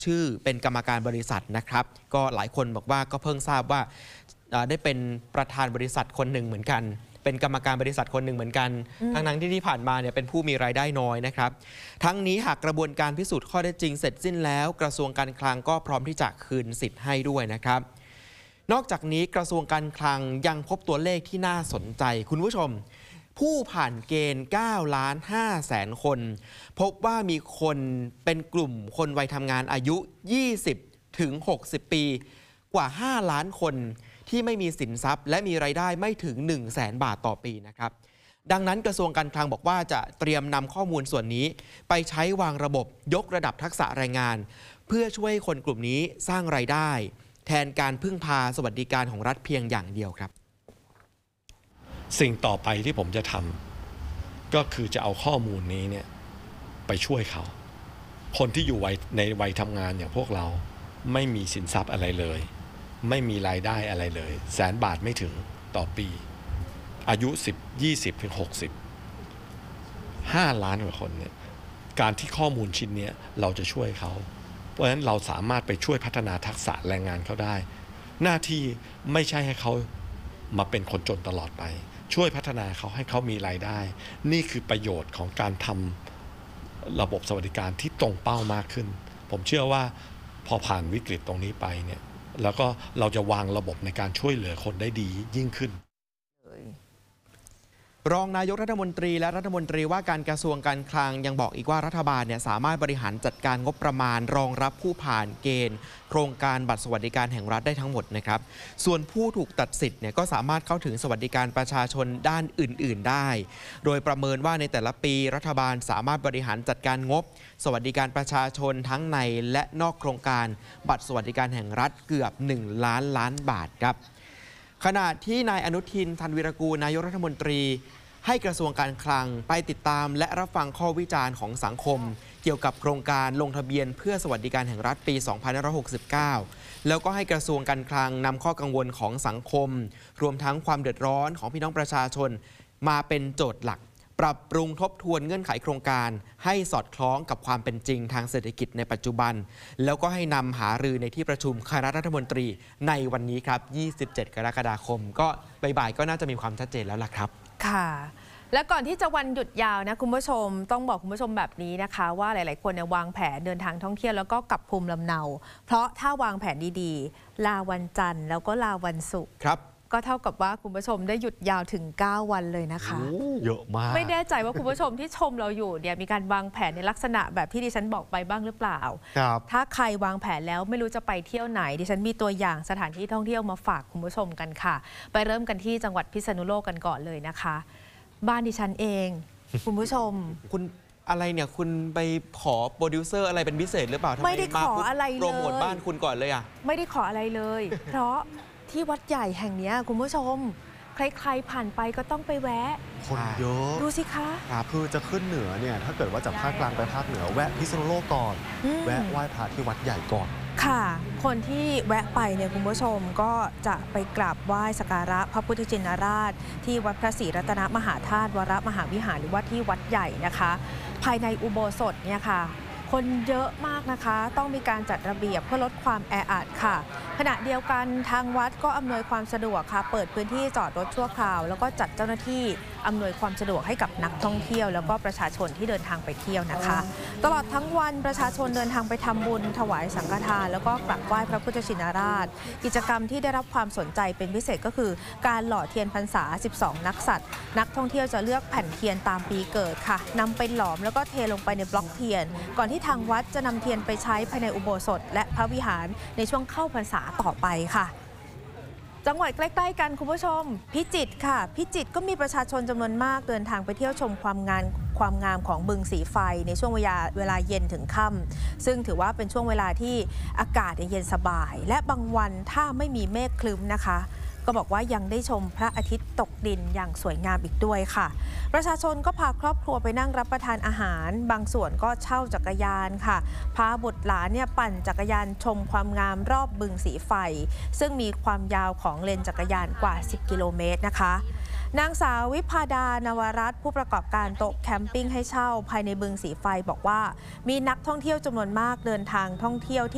ชื่อเป็นกรรมการบริษัทนะครับก็หลายคนบอกว่าก็เพิ่งทราบว่าได้เป็นประธานบริษัทคนหนึ่งเหมือนกันเป็นกรรมการบริษัทคนหนึ่งเหมือนกันทั้งที่ผ่านมาเนี่ยเป็นผู้มีรายได้น้อยนะครับทั้งนี้หากกระบวนการพิสูจน์ข้อเท็จจริงเสร็จสิ้นแล้วกระทรวงการคลังก็พร้อมที่จะคืนสิทธิ์ให้ด้วยนะครับนอกจากนี้กระทรวงการคลังยังพบตัวเลขที่น่าสนใจคุณผู้ชมผู้ผ่านเกณฑ์ 9,500,000 คนพบว่ามีคนเป็นกลุ่มคนวัยทำงานอายุ 20 ถึง 60 ปีกว่า 5 ล้านคนที่ไม่มีสินทรัพย์และมีรายได้ไม่ถึง 100,000 บาทต่อปีนะครับดังนั้นกระทรวงการคลังบอกว่าจะเตรียมนำข้อมูลส่วนนี้ไปใช้วางระบบยกระดับทักษะแรงงานเพื่อช่วยคนกลุ่มนี้สร้างรายได้แทนการพึ่งพาสวัสดิการของรัฐเพียงอย่างเดียวครับสิ่งต่อไปที่ผมจะทำก็คือจะเอาข้อมูลนี้เนี่ยไปช่วยเขาคนที่อยู่ในวัยทำงานอย่างพวกเราไม่มีสินทรัพย์อะไรเลยไม่มีรายได้อะไรเลย100,000 บาทไม่ถึงต่อปีอายุ20 ถึง 60 5 ล้านกว่าคนเนี่ยการที่ข้อมูลชิ้นนี้เราจะช่วยเขาเพราะฉะนั้นเราสามารถไปช่วยพัฒนาทักษะแรงงานเขาได้หน้าที่ไม่ใช่ให้เขามาเป็นคนจนตลอดไปช่วยพัฒนาเขาให้เขามีรายได้นี่คือประโยชน์ของการทำระบบสวัสดิการที่ตรงเป้ามากขึ้นผมเชื่อว่าพอผ่านวิกฤตตรงนี้ไปเนี่ยแล้วก็เราจะวางระบบในการช่วยเหลือคนได้ดียิ่งขึ้นรองนายกรัฐมนตรีและรัฐมนตรีว่าการกระทรวงการคลังยังบอกอีกว่ารัฐบาลเนี่ยสามารถบริหารจัดการงบประมาณรองรับผู้ผ่านเกณฑ์โครงการบัตรสวัสดิการแห่งรัฐได้ทั้งหมดนะครับส่วนผู้ถูกตัดสิทธิ์เนี่ยก็สามารถเข้าถึงสวัสดิการประชาชนด้านอื่นๆได้โดยประเมินว่าในแต่ละปีรัฐบาลสามารถบริหารจัดการงบสวัสดิการประชาชนทั้งในและนอกโครงการบัตรสวัสดิการแห่งรัฐเกือบ1 ล้านล้านบาทครับขณะที่นายอนุทิน ชาญวีรกูลนายกรัฐมนตรีให้กระทรวงการคลังไปติดตามและรับฟังข้อวิจารณ์ของสังคมเกี่ยวกับโครงการลงทะเบียนเพื่อสวัสดิการแห่งรัฐปี 2569 แล้วก็ให้กระทรวงการคลังนำข้อกังวลของสังคมรวมทั้งความเดือดร้อนของพี่น้องประชาชนมาเป็นโจทย์หลักปรับปรุงทบทวนเงื่อนไขโครงการให้สอดคล้องกับความเป็นจริงทางเศรษฐกิจในปัจจุบันแล้วก็ให้นำหารือในที่ประชุมคณะรัฐมนตรีในวันนี้ครับ 27 กรกฎาคมก็บ่ายๆก็น่าจะมีความชัดเจนแล้วล่ะครับค่ะและก่อนที่จะวันหยุดยาวนะคุณผู้ชมต้องบอกคุณผู้ชมแบบนี้นะคะว่าหลายๆคนวางแผนเดินทางท่องเที่ยวแล้วก็กลับภูมิลำเนาเพราะถ้าวางแผนดีๆลาวันจันทร์แล้วก็ลาวันศุกร์ครับก็เท่ากับว่าคุณผู้ชมได้หยุดยาวถึง9 วันเลยนะคะเยอะมากไม่แน่ใจว่าคุณผู้ชมที่ชมเราอยู่เนี่ยมีการวางแผนในลักษณะแบบที่ดิฉันบอกไปบ้างหรือเปล่าถ้าใครวางแผนแล้วไม่รู้จะไปเที่ยวไหนดิฉันมีตัวอย่างสถานที่ท่องเที่ยวมาฝากคุณผู้ชมกันค่ะไปเริ่มกันที่จังหวัดพิษณุโลกกันก่อนเลยนะคะบ้านดิฉันเองคุณผู้ชมคุณอะไรเนี่ยคุณไปขอโปรดิวเซอร์อะไรเป็นพิเศษหรือเปล่าไม่ได้ขออะไรเลยโปรโมทบ้านคุณก่อนเลยอ่ะไม่ได้ขออะไรเลย เพราะที่วัดใหญ่แห่งนี้คุณผู้ชมใครๆผ่านไปก็ต้องไปแวะคนเยอะดูสิคะคือจะขึ้นเหนือเนี่ยถ้าเกิดว่าจากภาคกลางไปภาคเหนือแวะพิษณุโลกก่อนแวะไหว้พระที่วัดใหญ่ก่อนค่ะคนที่แวะไปเนี่ยคุณผู้ชมก็จะไปกราบไหว้สักการะพระพุทธชินราชที่วัดพระศรีรัตนมหาธาตุวรมหาวิหารหรือว่าที่วัดใหญ่นะคะภายในอุโบสถเนี่ยค่ะคนเยอะมากนะคะต้องมีการจัดระเบียบเพื่อลดความแออัดค่ะขณะเดียวกันทางวัดก็อำนวยความสะดวกค่ะเปิดพื้นที่จอดรถชั่วคราวแล้วก็จัดเจ้าหน้าที่อำนวยความสะดวกให้กับนักท่องเที่ยวแล้วก็ประชาชนที่เดินทางไปเที่ยวนะคะตลอดทั้งวันประชาชนเดินทางไปทำบุญถวายสังฆทานแล้วก็กราบไหว้พระพุทธชินราชกิจกรรมที่ได้รับความสนใจเป็นพิเศษก็คือการหล่อเทียนพรรษา12นักษัตริย์นักท่องเที่ยวจะเลือกแผ่นเทียนตามปีเกิดค่ะนำไปหลอมแล้วก็เทลงไปในบล็อกเทียนก่อนที่ทางวัดจะนำเทียนไปใช้ภายในอุโบสถและพระวิหารในช่วงเข้าพรรษาต่อไปค่ะจังหวัดใกล้ๆกันคุณผู้ชมพิจิตรค่ะพิจิตรก็มีประชาชนจำนวนมากเดินทางไปเที่ยวชมความงามของบึงสีไฟในช่วงเวลาเย็นถึงค่ำซึ่งถือว่าเป็นช่วงเวลาที่อากาศเย็นสบายและบางวันถ้าไม่มีเมฆครึ้มนะคะก็บอกว่ายังได้ชมพระอาทิตย์ตกดินอย่างสวยงามอีกด้วยค่ะประชาชนก็พาครอบครัวไปนั่งรับประทานอาหารบางส่วนก็เช่าจักรยานค่ะพาบุตรหลานเนี่ยปั่นจักรยานชมความงามรอบบึงสีไฟซึ่งมีความยาวของเลนจักรยานกว่า10 กิโลเมตรนะคะนางสาววิภาดานวรัตน์ผู้ประกอบการโต๊ะแคมปิ้งให้เช่าภายในบึงสีไฟบอกว่ามีนักท่องเที่ยวจำนวนมากเดินทางท่องเที่ยวที่